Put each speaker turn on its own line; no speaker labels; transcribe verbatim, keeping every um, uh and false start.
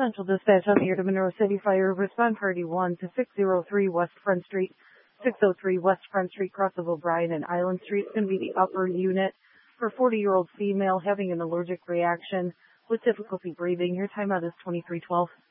Central Dispatch on the air to Monroe City Fire. Respond Party one to six oh three West Front Street. six oh three West Front Street, cross of O'Brien and Island Street. It's going to be the upper unit for a forty-year-old female having an allergic reaction with difficulty breathing. Your timeout is twenty-three twelve.